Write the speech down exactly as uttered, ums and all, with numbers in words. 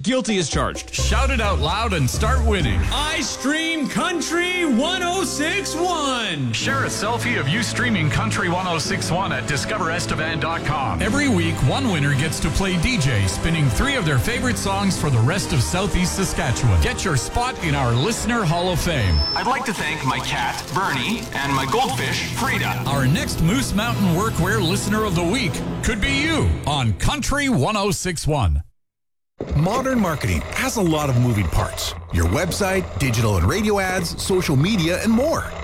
Guilty as charged. Shout it out loud and start winning. I stream Country one oh six one. Share a selfie of you streaming Country one oh six one at discover estevan dot com. Every week, one winner gets to play D J, spinning three of their favorite songs for the rest of Southeast Saskatchewan. Get your spot in our Listener Hall of Fame. I'd like to thank my cat, Bernie, and my goldfish, Frida. Our next Moose Mountain Workwear Listener of the Week could be you on Country one oh six one. Modern marketing has a lot of moving parts. Your website, digital and radio ads, social media, and more.